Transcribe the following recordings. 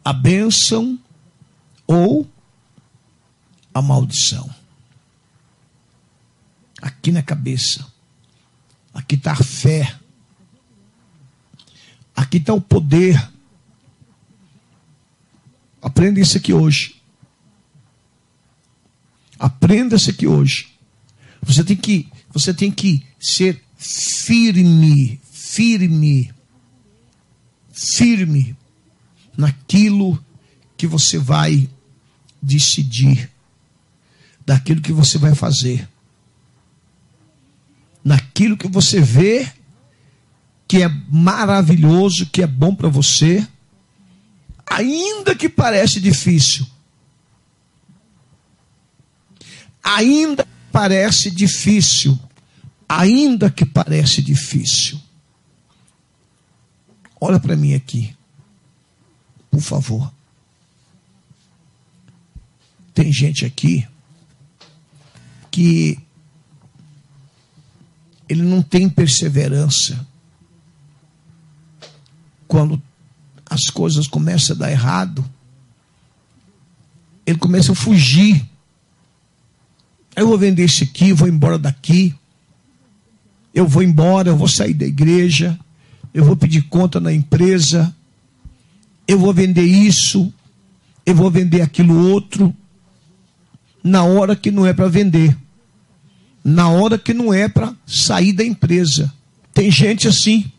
a bênção ou a maldição. Aqui na cabeça. Aqui está a fé. Aqui está o poder. Aprenda isso aqui hoje. Aprenda isso aqui hoje. Você tem que ser firme naquilo que você vai decidir, daquilo que você vai fazer, naquilo que você vê que é maravilhoso, que é bom para você, ainda que parece difícil. Ainda parece difícil. Ainda que parece difícil. Olha para mim aqui. Por favor. Tem gente aqui que ele não tem perseverança. Quando as coisas começam a dar errado, ele começa a fugir. Eu vou vender isso aqui, vou embora daqui. Eu vou embora, eu vou sair da igreja. Eu vou pedir conta na empresa. Eu vou vender isso. Eu vou vender aquilo outro. Na hora que não é para vender. Na hora que não é para sair da empresa. Tem gente assim.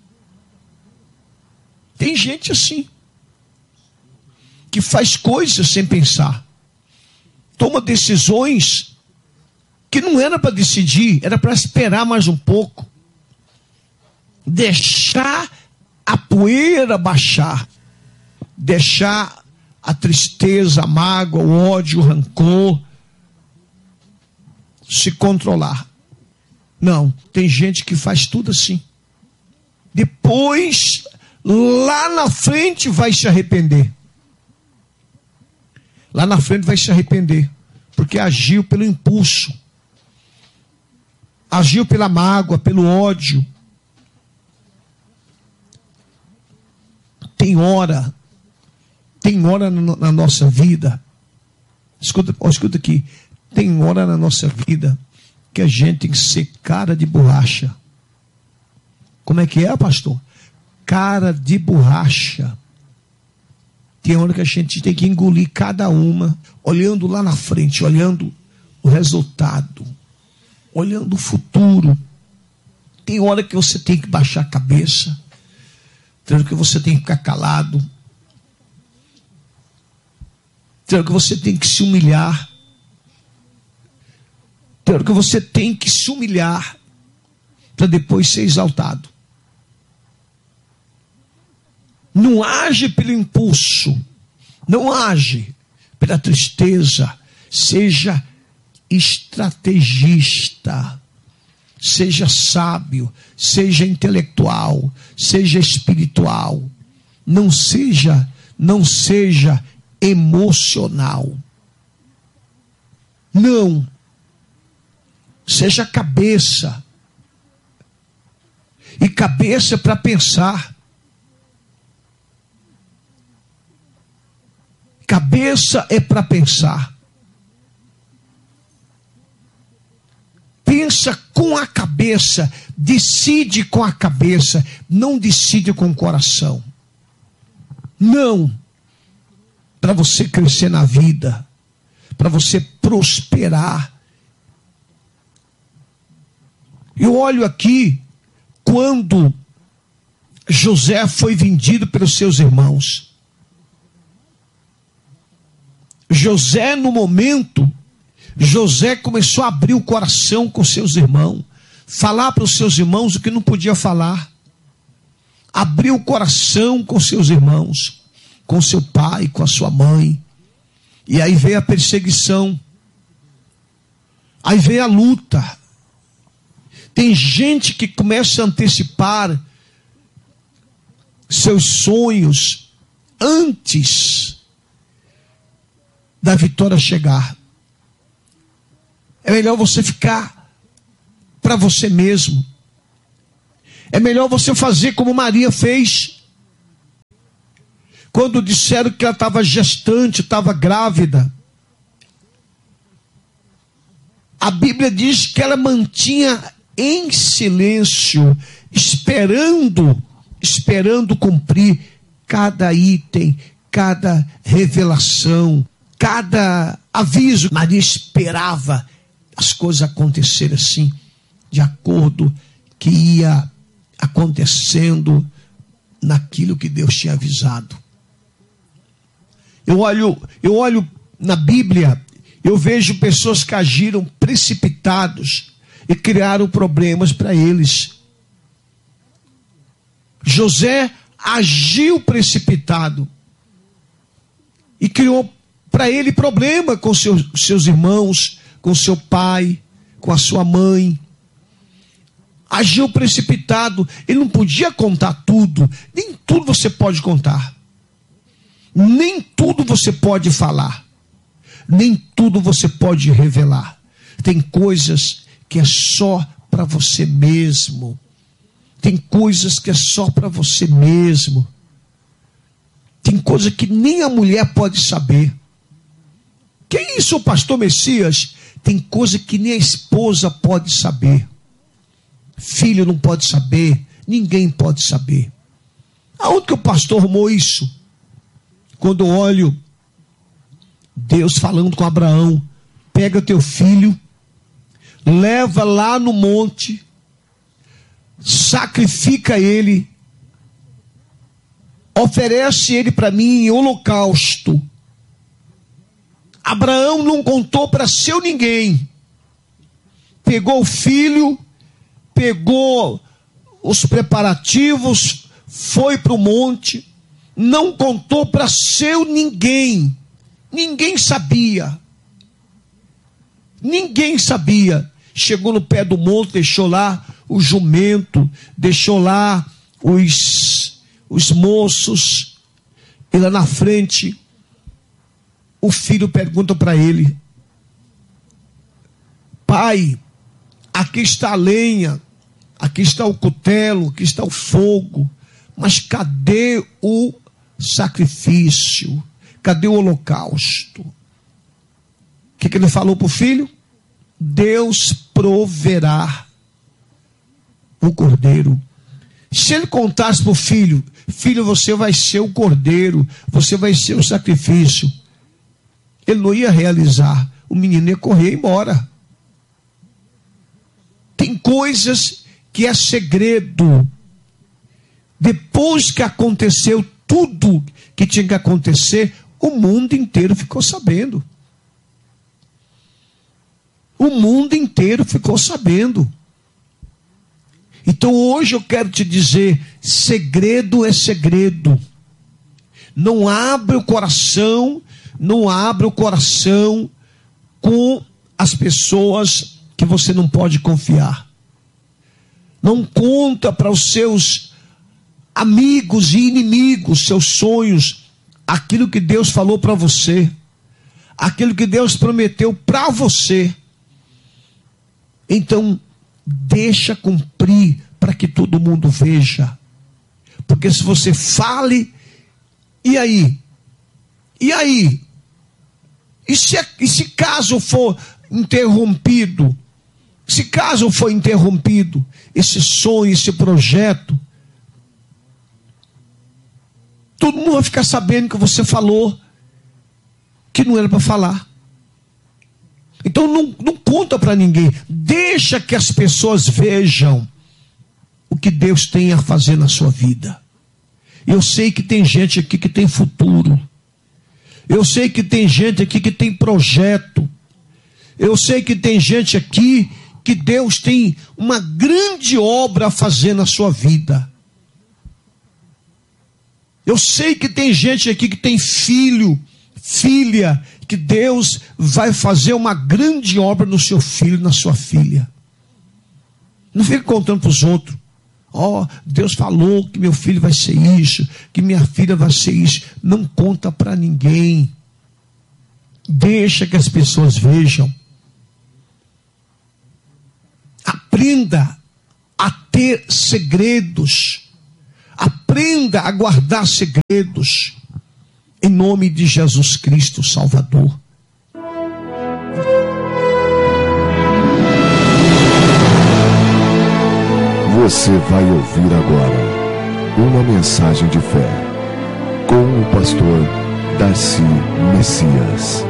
Tem gente assim. Que faz coisas sem pensar. Toma decisões que não era para decidir, era para esperar mais um pouco. Deixar a poeira baixar. Deixar a tristeza, a mágoa, o ódio, o rancor se controlar. Não, tem gente que faz tudo assim. Depois, lá na frente vai se arrepender. Lá na frente vai se arrepender. Porque agiu pelo impulso. Agiu pela mágoa, pelo ódio. Tem hora na nossa vida, escuta aqui, tem hora na nossa vida que a gente tem que ser cara de borracha. Como é que é, pastor? Cara de borracha. Tem hora que a gente tem que engolir cada uma, olhando lá na frente, olhando o resultado, olhando o futuro. Tem hora que você tem que baixar a cabeça, tem hora que você tem que ficar calado, tem hora que você tem que se humilhar, tem hora que você tem que se humilhar para depois ser exaltado. Não age pelo impulso, não age pela tristeza, seja estrategista, seja sábio, seja intelectual, seja espiritual, não seja emocional. Não. Seja cabeça. E cabeça para pensar. Cabeça é para pensar. Pensa com a cabeça, decide com a cabeça, não decide com o coração. Não. Para você crescer na vida, para você prosperar. Eu olho aqui, quando José foi vendido pelos seus irmãos. José, no momento, José começou a abrir o coração com seus irmãos, falar para os seus irmãos o que não podia falar, abriu o coração com seus irmãos, com seu pai, com a sua mãe, e aí veio a perseguição, aí veio a luta. Tem gente que começa a antecipar seus sonhos antes da vitória chegar. É melhor você ficar para você mesmo. É melhor você fazer como Maria fez. quando disseram que ela estava gestante, estava grávida, a Bíblia diz que ela mantinha em silêncio, esperando cumprir cada item, cada revelação, cada aviso. Maria esperava as coisas acontecerem assim, de acordo que ia acontecendo naquilo que Deus tinha avisado. Eu olho na Bíblia, eu vejo pessoas que agiram precipitados e criaram problemas para eles. José agiu precipitado e criou para ele problema com seus irmãos, com seu pai, com a sua mãe. Agiu precipitado, ele não podia contar tudo, nem tudo você pode contar, nem tudo você pode falar, nem tudo você pode revelar. Tem coisas que é só para você mesmo, tem coisas que é só para você mesmo, tem coisa que nem a mulher pode saber. Que isso, pastor Messias? Tem coisa que nem a esposa pode saber. Filho não pode saber, ninguém pode saber. Aonde que o pastor arrumou isso? Quando eu olho Deus falando com Abraão: pega teu filho, leva lá no monte, sacrifica ele, oferece ele para mim em holocausto. Abraão não contou para seu ninguém. Pegou o filho, pegou os preparativos, foi para o monte, não contou para seu ninguém. Ninguém sabia. Ninguém sabia. Chegou no pé do monte, deixou lá o jumento, deixou lá os moços, e lá na frente o filho pergunta para ele: pai, aqui está a lenha, aqui está o cutelo, aqui está o fogo, mas cadê o sacrifício? Cadê o holocausto? O que ele falou para o filho? Deus proverá o cordeiro. Se ele contasse para o filho: filho, você vai ser o cordeiro, você vai ser o sacrifício, ele não ia realizar. O menino ia correr embora. Tem coisas que é segredo. Depois que aconteceu tudo que tinha que acontecer, o mundo inteiro ficou sabendo. O mundo inteiro ficou sabendo. Então hoje eu quero te dizer: segredo é segredo. Não abre o coração, não abre o coração com as pessoas que você não pode confiar. Não conta para os seus amigos e inimigos, seus sonhos, aquilo que Deus falou para você, aquilo que Deus prometeu para você. Então, deixa cumprir para que todo mundo veja. Porque se você fale, e aí? E aí? E se caso for interrompido? Se caso for interrompido esse sonho, esse projeto, todo mundo vai ficar sabendo que você falou que não era para falar. Então não conta para ninguém. Deixa que as pessoas vejam o que Deus tem a fazer na sua vida. Eu sei que tem gente aqui que tem futuro. Eu sei que tem gente aqui que tem projeto. Eu sei que tem gente aqui que Deus tem uma grande obra a fazer na sua vida. Eu sei que tem gente aqui que tem filho, filha, que Deus vai fazer uma grande obra no seu filho, na sua filha. Não fique contando para os outros: ó, Deus falou que meu filho vai ser isso, que minha filha vai ser isso. Não conta para ninguém. Deixa que as pessoas vejam. Aprenda a ter segredos. Aprenda a guardar segredos. em nome de Jesus Cristo, Salvador. Você vai ouvir agora uma mensagem de fé com o pastor Darcy Messias.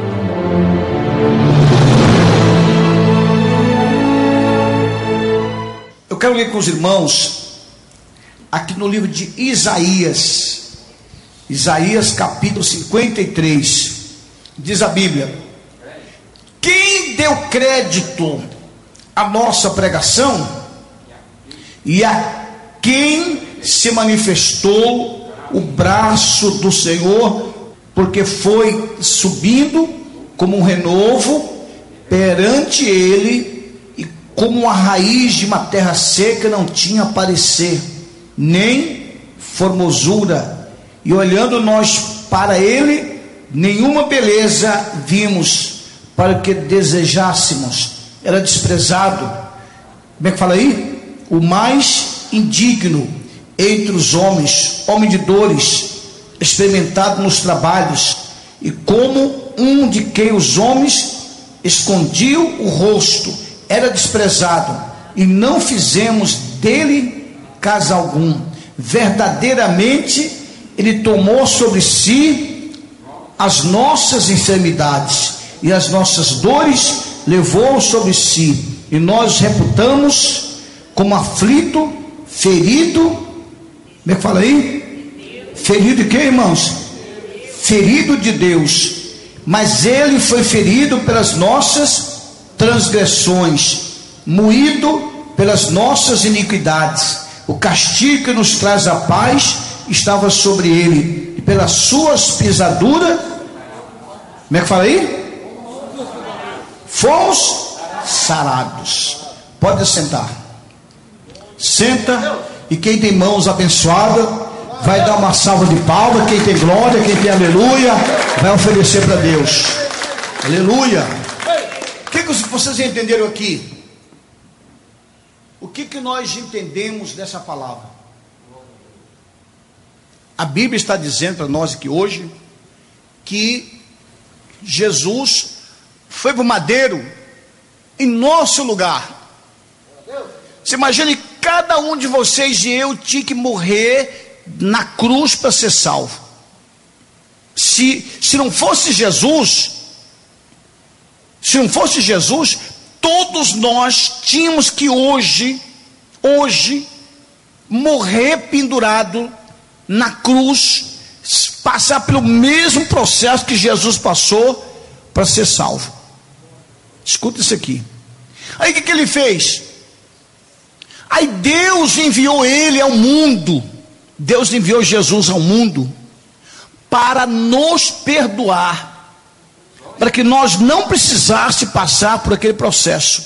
Eu quero ler com os irmãos aqui no livro de Isaías, capítulo 53, diz a Bíblia: quem deu crédito à nossa pregação e a quem se manifestou o braço do Senhor, porque foi subindo como um renovo perante ele, e como uma raiz de uma terra seca não tinha parecer, nem formosura, e olhando nós para ele, nenhuma beleza vimos para o que desejássemos, era desprezado. Como é que fala aí? O mais indigno entre os homens, homem de dores, experimentado nos trabalhos, e como um de quem os homens escondiam o rosto, era desprezado, e não fizemos dele caso algum. Verdadeiramente ele tomou sobre si as nossas enfermidades, e as nossas dores levou sobre si, e nós reputamos como aflito, ferido. Como é que fala aí? Ferido de quem, irmãos? Ferido de Deus. Mas ele foi ferido pelas nossas transgressões, moído pelas nossas iniquidades. O castigo que nos traz a paz estava sobre ele, e pelas suas pisaduras, como é que fala aí? Fomos sarados. Pode sentar. Senta, e quem tem mãos abençoadas vai dar uma salva de palmas. Quem tem glória, quem tem aleluia, vai oferecer para Deus. Aleluia. O que vocês entenderam aqui? O que nós entendemos dessa palavra? A Bíblia está dizendo para nós aqui hoje que Jesus foi para o madeiro em nosso lugar. Você imagina que cada um de vocês e eu tinha que morrer na cruz para ser salvo. Se não fosse Jesus, todos nós tínhamos que hoje morrer pendurado na cruz, passar pelo mesmo processo que Jesus passou para ser salvo. Escuta isso aqui. Aí o que ele fez? Aí Deus enviou ele ao mundo. Deus enviou Jesus ao mundo para nos perdoar, para que nós não precisássemos passar por aquele processo.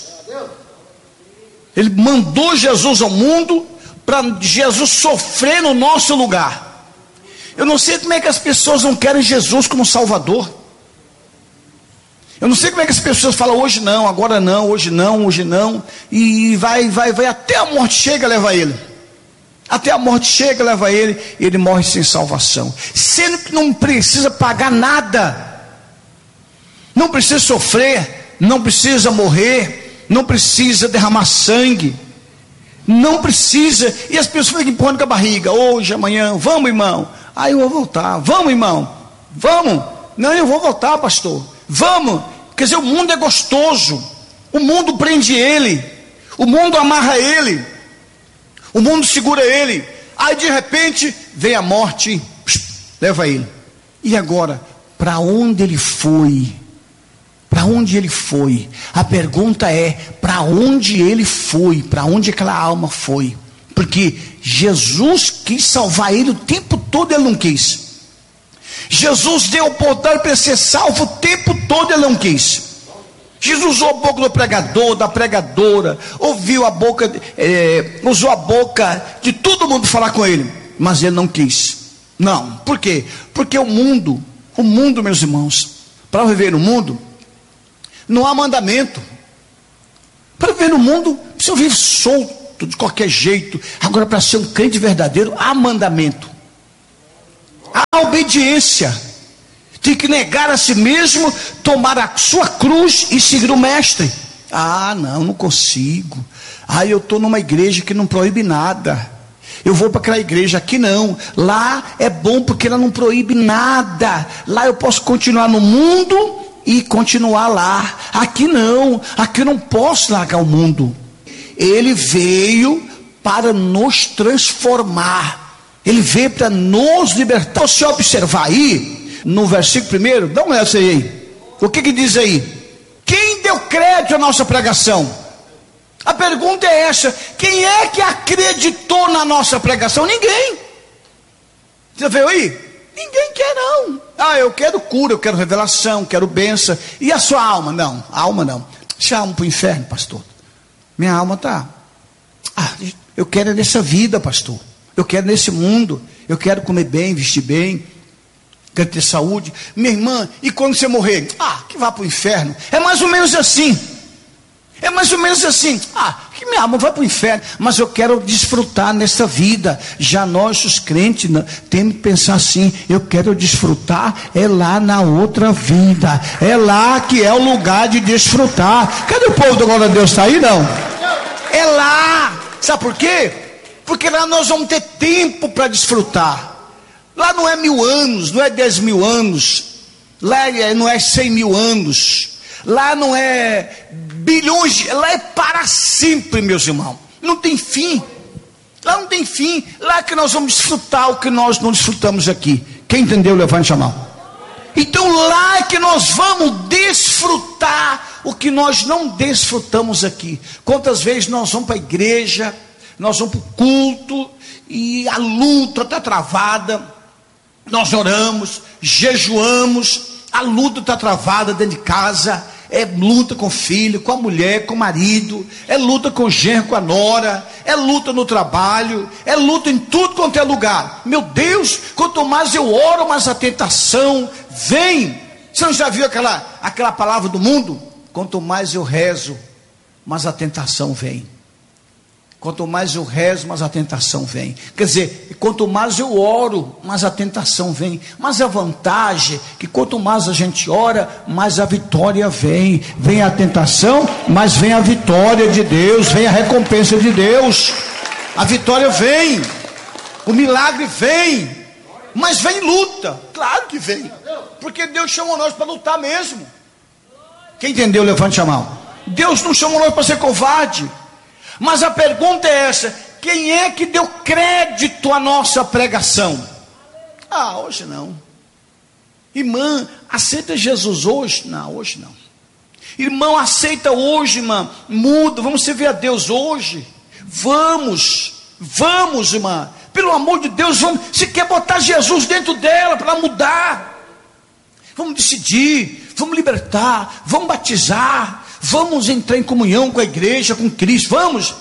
Ele mandou Jesus ao mundo para Jesus sofrer no nosso lugar. Eu não sei como é que as pessoas não querem Jesus como Salvador. Eu não sei como é que as pessoas falam hoje não, agora não, hoje não, e vai até a morte chega, leva ele. Até a morte chega, leva ele, e ele morre sem salvação. Sendo que não precisa pagar nada, não precisa sofrer, não precisa morrer, não precisa derramar sangue, não precisa. E as pessoas ficam empurrando com a barriga, hoje, amanhã, vamos irmão, aí eu vou voltar, vamos irmão, vamos, não, eu vou voltar pastor, vamos. Quer dizer, o mundo é gostoso, o mundo prende ele, o mundo amarra ele, o mundo segura ele. Aí de repente vem a morte, leva ele. E agora, para onde ele foi? Para onde ele foi? A pergunta é, para onde ele foi? Para onde aquela alma foi? Porque Jesus quis salvar ele o tempo todo, ele não quis. Jesus deu a oportunidade para ele ser salvo o tempo todo, ele não quis. Jesus usou a boca do pregador, da pregadora, ouviu a boca, usou a boca de todo mundo falar com ele, mas ele não quis. Não, por quê? Porque o mundo, meus irmãos, para viver no mundo, não há mandamento. Para viver no mundo, você vive solto, de qualquer jeito. Agora, para ser um crente verdadeiro, há mandamento, há obediência. Tem que negar a si mesmo, tomar a sua cruz e seguir o mestre. Ah, não consigo. Ah, eu estou numa igreja que não proíbe nada. Eu vou para aquela igreja, aqui não. Lá é bom porque ela não proíbe nada. Lá eu posso continuar no mundo e continuar lá. Aqui não, aqui eu não posso largar o mundo. Ele veio para nos transformar. Ele veio para nos libertar. Se observar aí, no versículo 1, dá uma olhada aí. O que diz aí? Quem deu crédito à nossa pregação? A pergunta é essa: quem é que acreditou na nossa pregação? Ninguém. Você viu aí? Ninguém quer não. Ah, eu quero cura, eu quero revelação, quero bênção. E a sua alma? Não, a alma não. Deixa a alma para o inferno, pastor. Minha alma está. Eu quero nessa vida, pastor. Eu quero nesse mundo. Eu quero comer bem, vestir bem. Quero ter saúde. Minha irmã, e quando você morrer? Que vá para o inferno. É mais ou menos assim. É mais ou menos assim. Que minha alma vai para o inferno. Mas eu quero desfrutar nessa vida. Já nós, os crentes, temos que pensar assim: eu quero desfrutar é lá na outra vida. É lá que é o lugar de desfrutar. Cadê o povo do glória a Deus? Está aí não? É lá. Sabe por quê? Porque lá nós vamos ter tempo para desfrutar. Lá não é 1000 anos, não é 10.000 anos. Lá não é 100.000 anos. Lá não é bilhões, lá é para sempre, meus irmãos. Não tem fim. Lá não tem fim. Lá que nós vamos desfrutar o que nós não desfrutamos aqui. Quem entendeu, levante a mão. Então lá é que nós vamos desfrutar o que nós não desfrutamos aqui. Quantas vezes nós vamos para a igreja, nós vamos para o culto, e a luta está travada. Nós oramos, jejuamos, a luta está travada dentro de casa. É luta com o filho, com a mulher, com o marido. É luta com o genro, com a nora. É luta no trabalho. É luta em tudo quanto é lugar. Meu Deus, quanto mais eu oro, mais a tentação vem. Você não já viu aquela palavra do mundo? Quanto mais eu rezo, mais a tentação vem. Quanto mais eu rezo, mais a tentação vem. Quer dizer, quanto mais eu oro, mais a tentação vem. Mas a vantagem é que quanto mais a gente ora, mais a vitória vem. Vem a tentação, mas vem a vitória de Deus, vem a recompensa de Deus. A vitória vem, o milagre vem, mas vem luta. Claro que vem, porque Deus chamou nós para lutar mesmo. Quem entendeu, levante a mão. Deus não chamou nós para ser covarde. Mas a pergunta é essa: quem é que deu crédito à nossa pregação? Hoje não. Irmã, aceita Jesus hoje? Não, hoje não. Irmão, aceita hoje, irmã. Muda, vamos servir a Deus hoje. Vamos, irmã. Pelo amor de Deus, vamos. Se quer botar Jesus dentro dela para mudar, vamos decidir, vamos libertar, vamos batizar. Vamos entrar em comunhão com a igreja, com Cristo, vamos?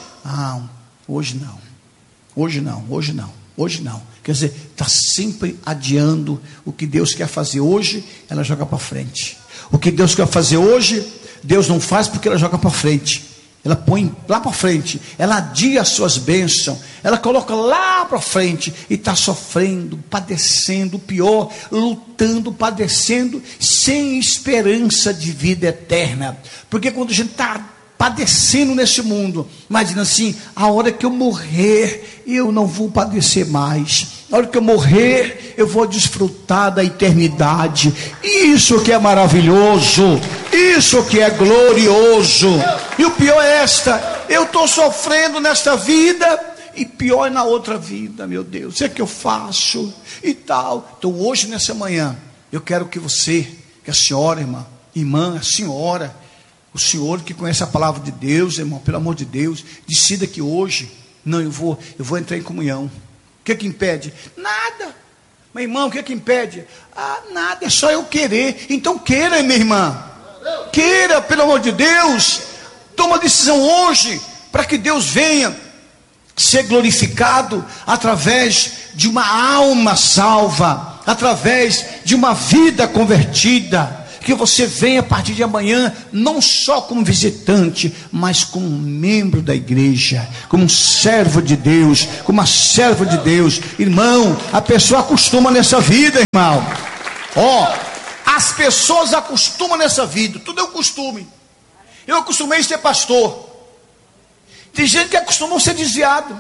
Hoje não, hoje não, hoje não, hoje não. Quer dizer, está sempre adiando. O que Deus quer fazer hoje, ela joga para frente. O que Deus quer fazer hoje, Deus não faz porque ela joga para frente. Ela põe lá para frente, ela adia as suas bênçãos, ela coloca lá para frente e está sofrendo, padecendo, pior, lutando, padecendo, sem esperança de vida eterna. Porque quando a gente está padecendo nesse mundo, imagina assim: a hora que eu morrer, eu não vou padecer mais. A hora que eu morrer, eu vou desfrutar da eternidade. Isso que é maravilhoso, isso que é glorioso. E o pior é eu estou sofrendo nesta vida, e pior é na outra vida, meu Deus. O que é que eu faço? E tal. Então hoje, nessa manhã, eu quero que você, que a senhora, irmã, a senhora, o senhor que conhece a palavra de Deus, irmão, pelo amor de Deus, decida que hoje, não, eu vou entrar em comunhão. O que é que impede? Nada. Meu irmão, o que é que impede? Nada, é só eu querer. Então queira, minha irmã. Queira, pelo amor de Deus. Toma decisão hoje, para que Deus venha ser glorificado através de uma alma salva, através de uma vida convertida. Que você venha a partir de amanhã, não só como visitante, mas como membro da igreja, como um servo de Deus, como uma serva de Deus. Irmão, a pessoa acostuma nessa vida, irmão. As pessoas acostumam nessa vida, tudo é um costume. Eu acostumei a ser pastor. Tem gente que acostumou a ser desviado.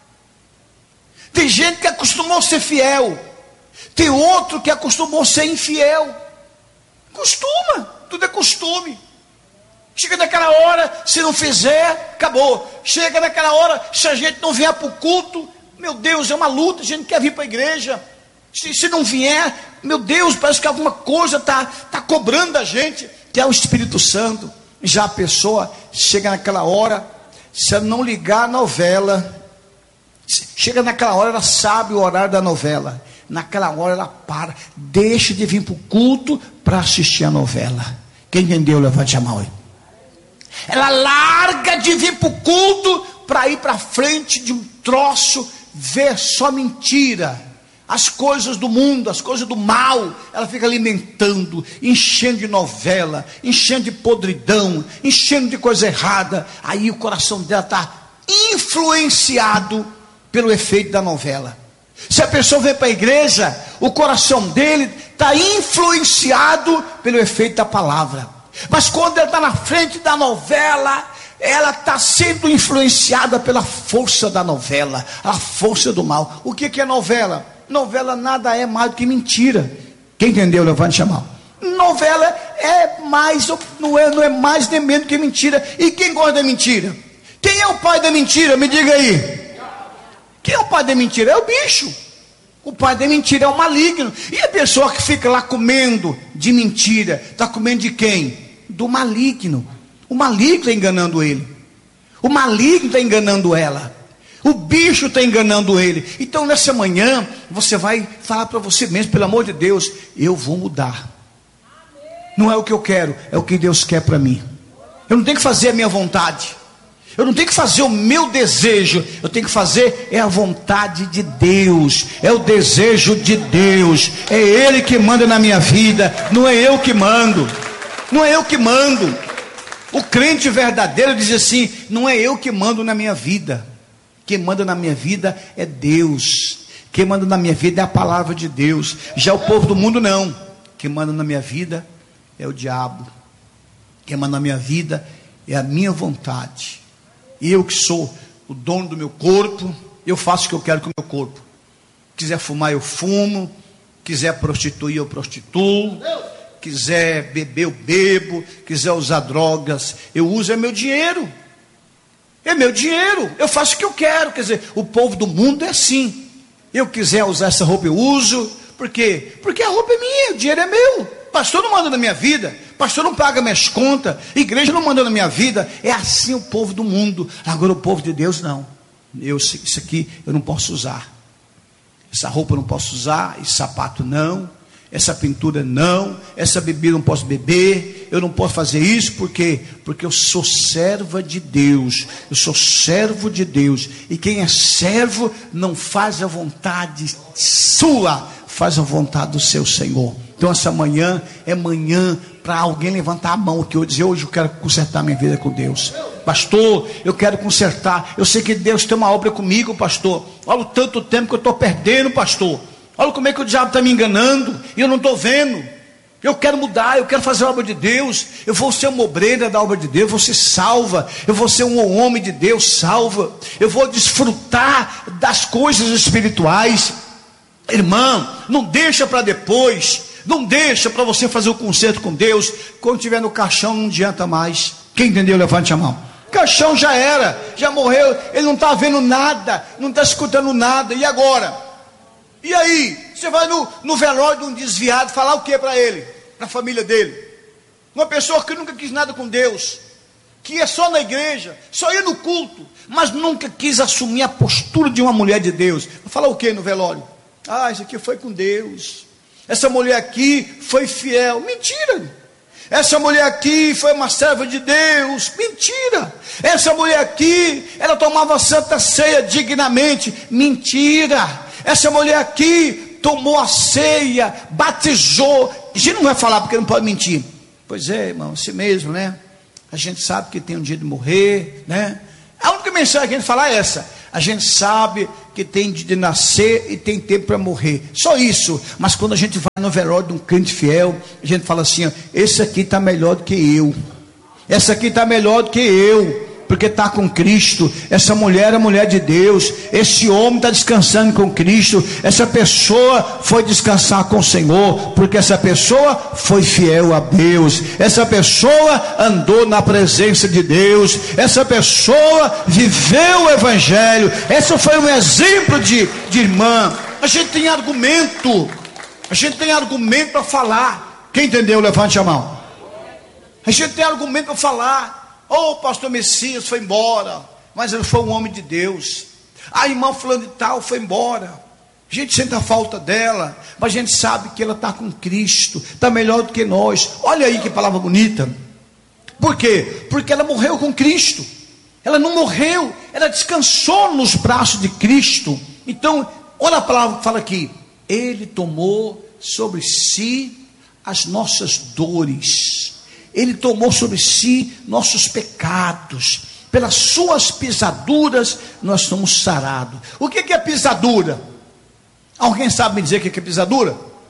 Tem gente que acostumou a ser fiel. Tem outro que acostumou a ser infiel. Costuma, tudo é costume. Chega naquela hora, se não fizer, acabou. Chega naquela hora, se a gente não vier para o culto, meu Deus, é uma luta, a gente quer vir para a igreja. Se não vier, meu Deus, parece que alguma coisa está cobrando da gente, que é o Espírito Santo. Já a pessoa chega naquela hora, se ela não ligar a novela, chega naquela hora, ela sabe o horário da novela. Naquela hora ela para, deixa de vir para o culto para assistir a novela. Quem entendeu, levante a mão aí. Ela larga de vir para o culto para ir para frente de um troço, ver só mentira, as coisas do mundo, as coisas do mal. Ela fica alimentando, enchendo de novela, enchendo de podridão, enchendo de coisa errada. Aí o coração dela está influenciado pelo efeito da novela. Se a pessoa vem para a igreja, o coração dele está influenciado pelo efeito da palavra. Mas quando ela está na frente da novela, ela está sendo influenciada pela força da novela, a força do mal. O que é novela? Novela nada é mais do que mentira. Quem entendeu, levante a mão. Novela é mais, não é mais nem menos que mentira. E quem gosta da mentira? Quem é o pai da mentira? Me diga aí. Quem é o pai da mentira? É o bicho. O pai da mentira é o maligno. E a pessoa que fica lá comendo de mentira, está comendo de quem? Do maligno. O maligno está enganando ele. O maligno está enganando ela. O bicho está enganando ele. Então nessa manhã, você vai falar para você mesmo, pelo amor de Deus, eu vou mudar. Não é o que eu quero, é o que Deus quer para mim. Eu não tenho que fazer a minha vontade. Eu não tenho que fazer o meu desejo. Eu tenho que fazer a vontade de Deus. É o desejo de Deus. É Ele que manda na minha vida. Não é eu que mando. Não é eu que mando. O crente verdadeiro diz assim: não é eu que mando na minha vida. Quem manda na minha vida é Deus. Quem manda na minha vida é a palavra de Deus. Já o povo do mundo não. Quem manda na minha vida é o diabo. Quem manda na minha vida é a minha vontade. Eu que sou o dono do meu corpo, eu faço o que eu quero com o meu corpo. Quiser fumar, eu fumo. Quiser prostituir, eu prostituo. Quiser beber, eu bebo. Quiser usar drogas, eu uso. É meu dinheiro. É meu dinheiro. Eu faço o que eu quero. Quer dizer, o povo do mundo é assim. Eu quiser usar essa roupa, eu uso. Por quê? Porque a roupa é minha, o dinheiro é meu. Pastor não manda na minha vida. Pastor não paga minhas contas. Igreja não manda na minha vida. É assim o povo do mundo. Agora o povo de Deus não. Isso aqui eu não posso usar. Essa roupa eu não posso usar. Esse sapato não. Essa pintura não. Essa bebida eu não posso beber. Eu não posso fazer isso. Por quê? Porque eu sou serva de Deus. Eu sou servo de Deus. E quem é servo não faz a vontade sua, faz a vontade do seu Senhor. Então essa manhã é manhã para alguém levantar a mão que eu dizer: hoje eu quero consertar minha vida com Deus. Pastor, eu quero consertar. Eu sei que Deus tem uma obra comigo, pastor. Olha o tanto tempo que eu estou perdendo, pastor. Olha como é que o diabo está me enganando e eu não estou vendo. Eu quero mudar, eu quero fazer a obra de Deus. Eu vou ser uma obreira da obra de Deus. Eu vou ser salva. Eu vou ser um homem de Deus salva. Eu vou desfrutar das coisas espirituais. Irmão, não deixa para depois. Não deixa para você fazer o concerto com Deus. Quando estiver no caixão não adianta mais. Quem entendeu, levante a mão. Caixão já era, já morreu. Ele não está vendo nada, não está escutando nada. E agora? E aí? Você vai no velório de um desviado falar o que para ele? Para a família dele? Uma pessoa que nunca quis nada com Deus, que ia só na igreja, só ia no culto, mas nunca quis assumir a postura de uma mulher de Deus. Vai falar o que no velório? Ah, isso aqui foi com Deus. Essa mulher aqui foi fiel. Mentira. Essa mulher aqui foi uma serva de Deus. Mentira. Essa mulher aqui, ela tomava a santa ceia dignamente. Mentira. Essa mulher aqui tomou a ceia, batizou. A gente não vai falar porque não pode mentir. Pois é, irmão, assim mesmo, né? A gente sabe que tem um dia de morrer, né? A única mensagem que a gente fala é essa: a gente sabe que tem de nascer e tem tempo para morrer. Só isso. Mas quando a gente vai no velório de um crente fiel, a gente fala assim: ó, esse aqui está melhor do que eu. Essa aqui está melhor do que eu, porque está com Cristo. Essa mulher é mulher de Deus. Esse homem está descansando com Cristo. Essa pessoa foi descansar com o Senhor, porque essa pessoa foi fiel a Deus. Essa pessoa andou na presença de Deus. Essa pessoa viveu o Evangelho. Esse foi um exemplo de irmã. A gente tem argumento. A gente tem argumento para falar. Quem entendeu? Levante a mão. A gente tem argumento para falar. O pastor Messias foi embora, mas ele foi um homem de Deus. A irmã fulano de tal foi embora. A gente sente a falta dela, mas a gente sabe que ela está com Cristo, está melhor do que nós. Olha aí que palavra bonita. Por quê? Porque ela morreu com Cristo. Ela não morreu, ela descansou nos braços de Cristo. Então, olha a palavra que fala aqui: Ele tomou sobre si as nossas dores. Ele tomou sobre si nossos pecados. Pelas suas pisaduras nós somos sarados. O que é pisadura? Alguém sabe me dizer o que é pisadura?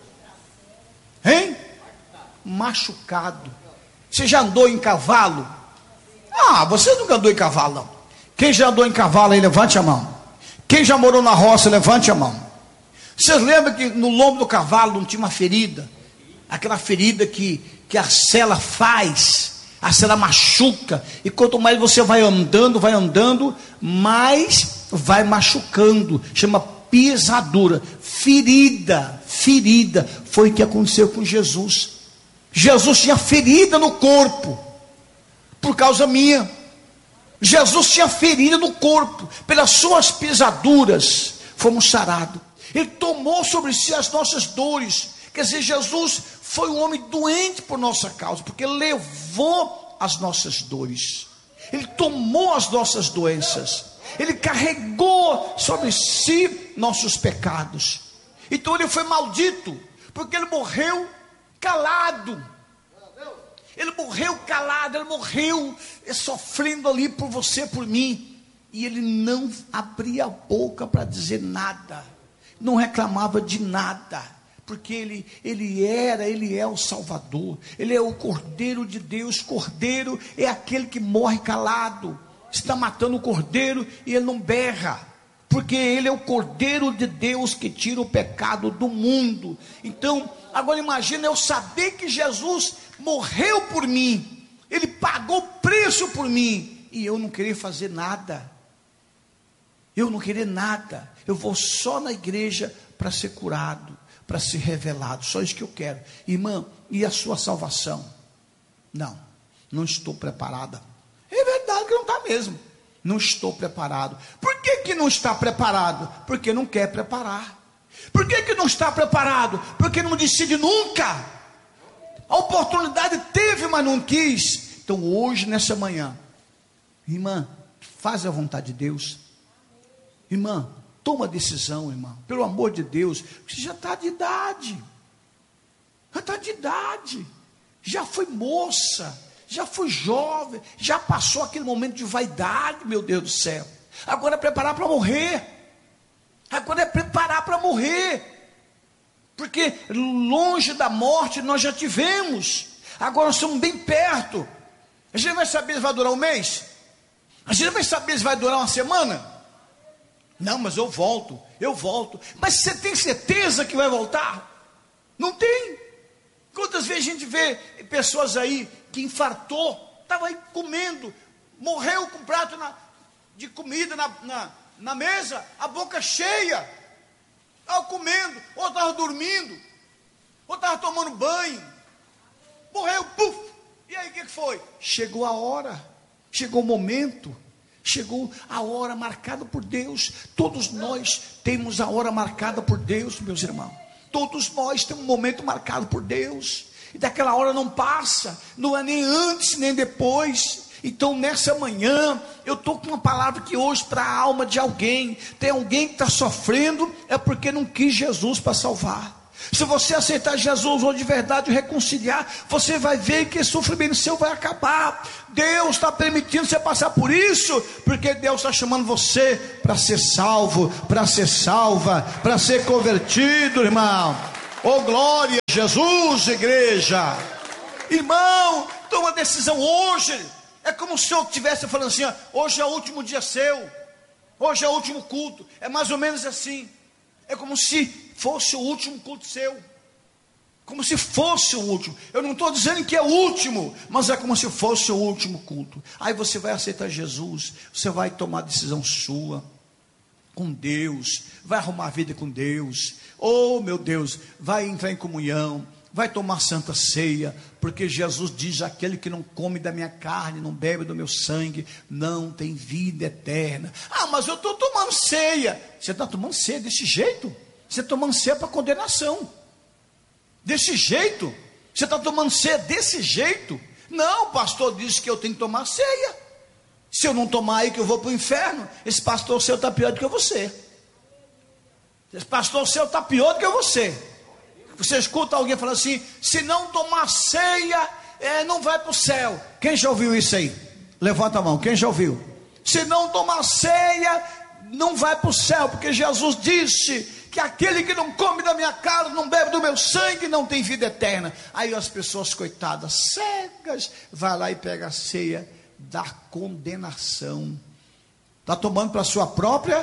Hein? Machucado. Você já andou em cavalo? Ah, você nunca andou em cavalo, não. Quem já andou em cavalo aí, levante a mão. Quem já morou na roça, levante a mão. Vocês lembram que no lombo do cavalo não tinha uma ferida? Aquela ferida que a sela faz, a sela machuca, e quanto mais você vai andando, mais vai machucando. Chama pisadura, ferida. Foi o que aconteceu com Jesus. Jesus tinha ferida no corpo, por causa minha. Jesus tinha ferida no corpo, pelas suas pisaduras fomos sarados. Ele tomou sobre si as nossas dores. Quer dizer, Jesus foi um homem doente por nossa causa, porque ele levou as nossas dores, ele tomou as nossas doenças, ele carregou sobre si nossos pecados. Então ele foi maldito, porque ele morreu calado. Ele morreu calado, ele morreu sofrendo ali por você, por mim. E ele não abria a boca para dizer nada, não reclamava de nada. Porque ele é o Salvador, ele é o Cordeiro de Deus. Cordeiro é aquele que morre calado. Está matando o cordeiro e ele não berra, porque ele é o Cordeiro de Deus que tira o pecado do mundo. Então, agora imagina eu saber que Jesus morreu por mim, ele pagou preço por mim, e eu não querer fazer nada. Eu não querer nada. Eu vou só na igreja para ser curado, para ser revelado, só isso que eu quero. Irmã, e a sua salvação? Não estou preparada. É verdade que não está mesmo. Não estou preparado. Por que não está preparado? Porque não quer preparar. Por que não está preparado? Porque não decide nunca. A oportunidade teve, mas não quis. Então hoje, nessa manhã, irmã, faz a vontade de Deus. Irmã, toma decisão, irmã, pelo amor de Deus. Você já está de idade. Já foi moça, já foi jovem, já passou aquele momento de vaidade, meu Deus do céu. Agora é preparar para morrer. Porque longe da morte nós já tivemos. Agora nós estamos bem perto. A gente vai saber se vai durar um mês? A gente vai saber se vai durar uma semana? Não, mas eu volto. Mas você tem certeza que vai voltar? Não tem. Quantas vezes a gente vê pessoas aí que infartou, estava aí comendo, morreu com um prato de comida na mesa, a boca cheia, estava comendo, ou estava dormindo, ou estava tomando banho, morreu, puf. E aí o que foi? Chegou a hora, chegou o momento. Chegou a hora marcada por Deus. Todos nós temos a hora marcada por Deus, meus irmãos. Todos nós temos um momento marcado por Deus. E daquela hora não passa. Não é nem antes, nem depois. Então nessa manhã, eu estou com uma palavra que hoje para a alma de alguém. Tem alguém que está sofrendo, é porque não quis Jesus para salvar. Se você aceitar Jesus ou de verdade reconciliar, você vai ver que esse sofrimento seu vai acabar. Deus está permitindo você passar por isso, porque Deus está chamando você para ser salvo, para ser salva, para ser convertido, irmão. Oh, glória a Jesus, igreja. Irmão, toma uma decisão hoje. É como se o Senhor estivesse falando assim, ó, hoje é o último dia seu, hoje é o último culto. É mais ou menos assim. É como se fosse o último culto seu, como se fosse o último. Eu não estou dizendo que é o último, mas é como se fosse o último culto. Aí você vai aceitar Jesus, você vai tomar decisão sua com Deus, vai arrumar a vida com Deus. Oh, meu Deus, vai entrar em comunhão, vai tomar santa ceia, porque Jesus diz: aquele que não come da minha carne, não bebe do meu sangue, não tem vida eterna. Ah, mas eu estou tomando ceia. Você está tomando ceia desse jeito? Você está tomando ceia para condenação. Desse jeito? Você está tomando ceia desse jeito? Não, o pastor disse que eu tenho que tomar ceia. Se eu não tomar aí que eu vou para o inferno, esse pastor seu está pior do que você. Esse pastor seu está pior do que você. Você escuta alguém falando assim: se não tomar ceia, não vai para o céu. Quem já ouviu isso aí? Levanta a mão, quem já ouviu? Se não tomar ceia, não vai para o céu, porque Jesus disse que aquele que não come da minha carne, não bebe do meu sangue, não tem vida eterna. Aí as pessoas, coitadas, cegas, vai lá e pega a ceia da condenação. Está tomando para a sua própria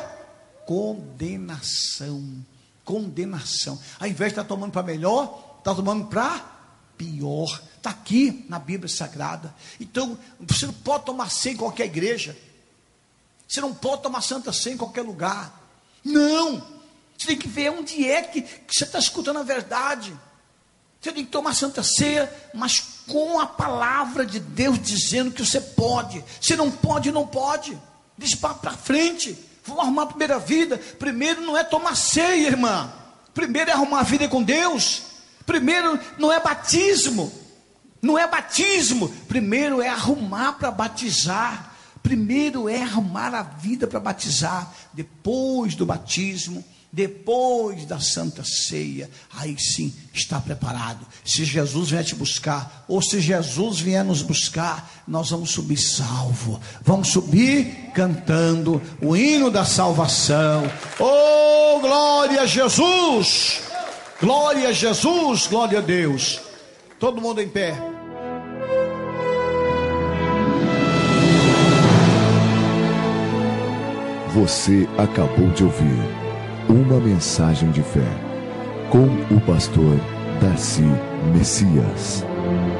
condenação. Condenação. Ao invés de estar tomando para melhor, está tomando para pior. Está aqui na Bíblia Sagrada. Então, você não pode tomar ceia em qualquer igreja. Você não pode tomar santa ceia em qualquer lugar. Não. Você tem que ver onde é que você está escutando a verdade. Você tem que tomar santa ceia, mas com a palavra de Deus dizendo que você pode. Se não pode, não pode. Deixa para frente. Vamos arrumar a primeira vida. Primeiro não é tomar ceia, irmã. Primeiro é arrumar a vida com Deus. Primeiro não é batismo. Não é batismo. Primeiro é arrumar para batizar. Primeiro é arrumar a vida para batizar. Depois do batismo, depois da santa ceia, aí sim está preparado. Se Jesus vier te buscar, ou se Jesus vier nos buscar, nós vamos subir salvo, vamos subir cantando o hino da salvação. Oh, glória a Jesus, glória a Jesus, glória a Deus. Todo mundo em pé. Você acabou de ouvir uma mensagem de fé com o pastor Darcy Messias.